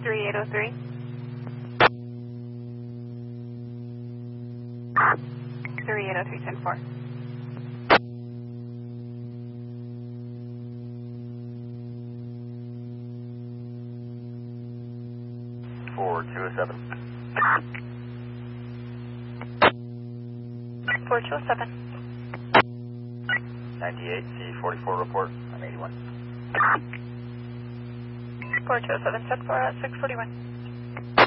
3803. 3803, 10-4. For 207. 4207. 98, C44 report. I'm 81. 4207, 10-4 at 641.